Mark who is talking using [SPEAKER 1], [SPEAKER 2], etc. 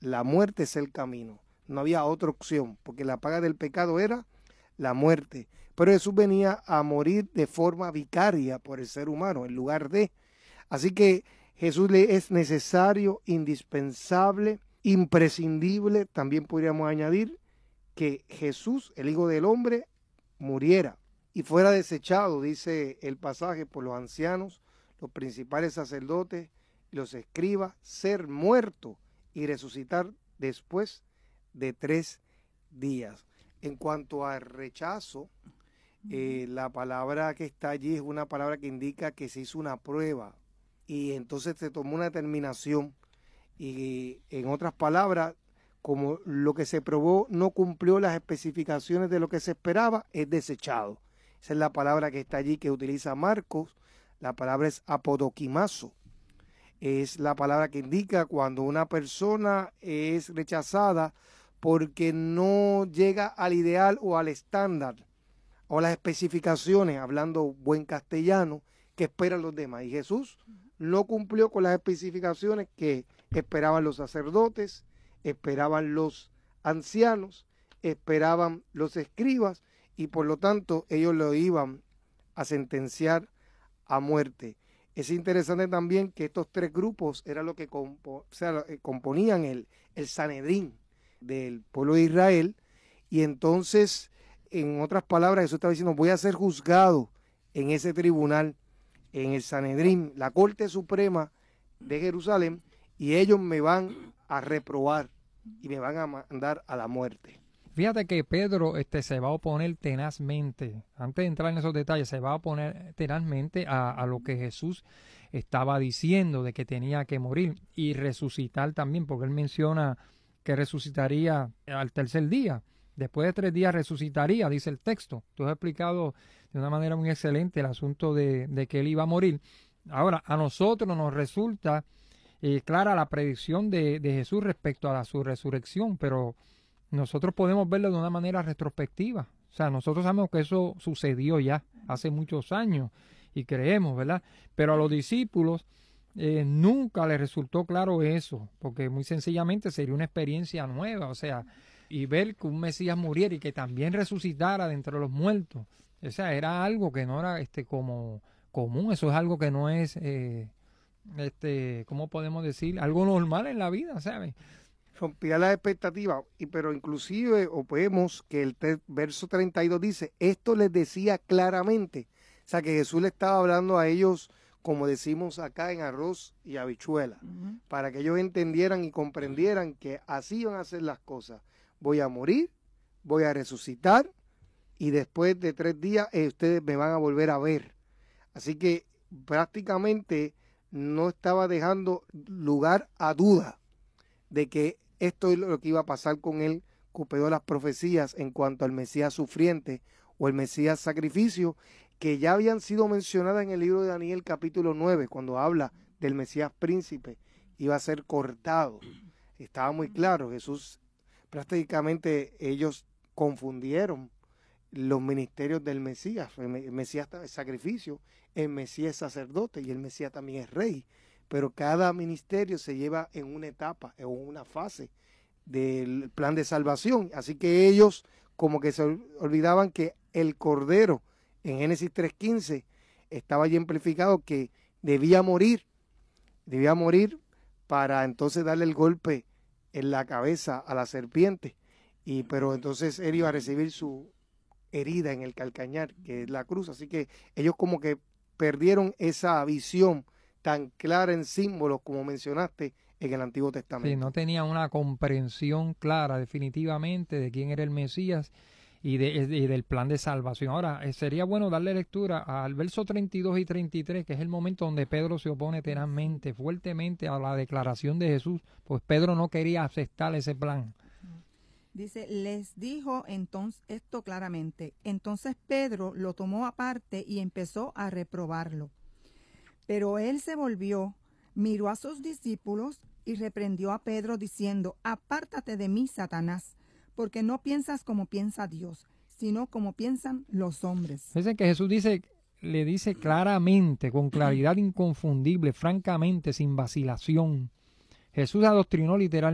[SPEAKER 1] la muerte es el camino. No había otra opción, porque la paga del pecado era la muerte. Pero Jesús venía a morir de forma vicaria por el ser humano, en lugar de. Así que Jesús le es necesario, indispensable, imprescindible, también podríamos añadir, que Jesús, el Hijo del Hombre, muriera y fuera desechado, dice el pasaje, por los ancianos, los principales sacerdotes, los escribas, ser muerto y resucitar después de 3 días. En cuanto al rechazo, la palabra que está allí es una palabra que indica que se hizo una prueba y entonces se tomó una determinación y, en otras palabras, como lo que se probó no cumplió las especificaciones de lo que se esperaba, es desechado. Esa es la palabra que está allí, que utiliza Marcos. La palabra es apodokimazo. Es la palabra que indica cuando una persona es rechazada porque no llega al ideal o al estándar o las especificaciones, hablando buen castellano, que esperan los demás. Y Jesús no cumplió con las especificaciones que esperaban los sacerdotes, esperaban los ancianos, esperaban los escribas, y por lo tanto ellos lo iban a sentenciar a muerte. Es interesante también que estos 3 grupos eran lo que componían el Sanedrín del pueblo de Israel, y entonces, en otras palabras, Jesús estaba diciendo, voy a ser juzgado en ese tribunal, en el Sanedrín, la Corte Suprema de Jerusalén, y ellos me van a reprobar y me van a mandar a la muerte.
[SPEAKER 2] Fíjate que Pedro se va a oponer tenazmente, antes de entrar en esos detalles, se va a oponer tenazmente a lo que Jesús estaba diciendo de que tenía que morir y resucitar también, porque él menciona que resucitaría al 3er día. Después de 3 días resucitaría, dice el texto. Tú has explicado de una manera muy excelente el asunto de que él iba a morir. Ahora, a nosotros nos resulta clara la predicción de Jesús respecto a su resurrección, pero nosotros podemos verlo de una manera retrospectiva. O sea, nosotros sabemos que eso sucedió ya hace muchos años y creemos, ¿verdad? Pero a los discípulos nunca les resultó claro eso, porque muy sencillamente sería una experiencia nueva, o sea, y ver que un Mesías muriera y que también resucitara de entre los muertos, o sea, era algo que no era como común, eso es algo que no es, ¿cómo podemos decir? Algo normal en la vida, ¿sabes?
[SPEAKER 1] Rompía las expectativas, pero inclusive vemos que el verso 32 dice, esto les decía claramente, o sea que Jesús le estaba hablando a ellos, como decimos acá, en arroz y habichuela, para que ellos entendieran y comprendieran que así iban a hacer las cosas. Voy a morir, voy a resucitar y después de 3 días ustedes me van a volver a ver. Así que prácticamente no estaba dejando lugar a duda de que esto es lo que iba a pasar con él, cumplió las profecías en cuanto al Mesías sufriente o el Mesías sacrificio, que ya habían sido mencionadas en el libro de Daniel capítulo 9, cuando habla del Mesías príncipe, iba a ser cortado. Estaba muy claro, Jesús, prácticamente ellos confundieron los ministerios del Mesías. El Mesías es sacrificio, el Mesías es sacerdote y el Mesías también es rey. Pero cada ministerio se lleva en una etapa, en una fase del plan de salvación. Así que ellos como que se olvidaban que el Cordero en Génesis 3:15 estaba ya amplificado que debía morir para entonces darle el golpe en la cabeza a la serpiente. Pero entonces él iba a recibir su herida en el calcañar, que es la cruz. Así que ellos como que perdieron esa visión tan clara en símbolos como mencionaste en el Antiguo Testamento.
[SPEAKER 2] Sí, no tenía una comprensión clara definitivamente de quién era el Mesías y del plan de salvación. Ahora, sería bueno darle lectura al verso 32 y 33, que es el momento donde Pedro se opone tenazmente, fuertemente a la declaración de Jesús, pues Pedro no quería aceptar ese plan.
[SPEAKER 3] Dice, les dijo entonces esto claramente. Entonces Pedro lo tomó aparte y empezó a reprobarlo. Pero él se volvió, miró a sus discípulos y reprendió a Pedro diciendo, apártate de mí, Satanás, porque no piensas como piensa Dios, sino como piensan los hombres.
[SPEAKER 2] Fíjense que Jesús le dice claramente, con claridad inconfundible, francamente, sin vacilación. Jesús adoctrinó literalmente